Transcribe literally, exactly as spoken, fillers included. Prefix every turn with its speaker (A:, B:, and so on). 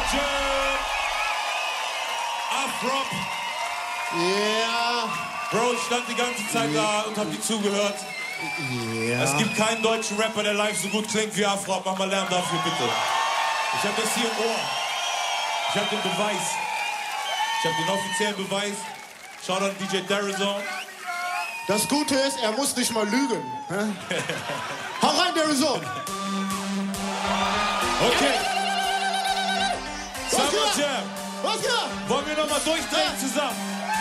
A: Jam. Afrop.
B: Ja.
A: Bro, ich stand die ganze Zeit da und hab dir zugehört.
B: Ja.
A: Es gibt keinen deutschen Rapper, der live so gut klingt wie Afrop. Mach mal Lärm dafür, bitte. Ich hab das hier im Ohr. Ich hab den Beweis. Ich hab den offiziellen Beweis. Schaut an D J Darazone.
B: Das Gute ist, er muss nicht mal lügen. Hau rein, Darazone.
A: Okay.
B: Was
A: Summer
B: geht?
A: Jam.
B: Was geht?
A: Wollen wir nochmal durchdrehen zusammen?